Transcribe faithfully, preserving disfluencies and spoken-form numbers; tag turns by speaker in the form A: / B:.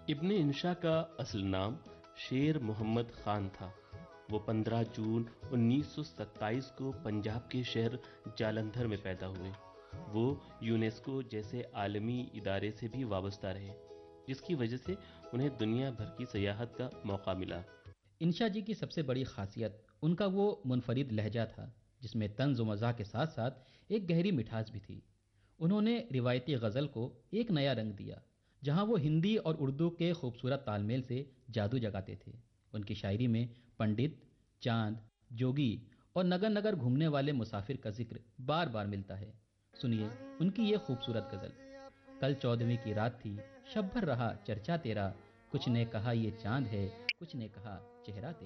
A: इब्ने इंशा का असल नाम शेर मोहम्मद खान था। वो पंद्रह जून उन्नीस सौ सत्ताईस को पंजाब के शहर जालंधर में पैदा हुए। वो यूनेस्को जैसे आलमी इदारे से भी वाबस्ता रहे, जिसकी वजह से उन्हें दुनिया भर की सयाहत का मौका मिला।
B: इंशा जी की सबसे बड़ी खासियत उनका वो मुनफरिद लहजा था, जिसमें तंज व मज़ाह के साथ साथ एक गहरी मिठास भी थी। उन्होंने रिवायती गज़ल को एक नया रंग दिया, जहां वो हिंदी और उर्दू के खूबसूरत तालमेल से जादू जगाते थे। उनकी शायरी में पंडित, चांद, जोगी और नगर नगर घूमने वाले मुसाफिर का जिक्र बार बार मिलता है। सुनिए उनकी ये खूबसूरत गज़ल। कल चौदहवीं की रात थी, शब भर रहा चर्चा तेरा, कुछ ने कहा ये चांद है, कुछ ने कहा चेहरा तेरा।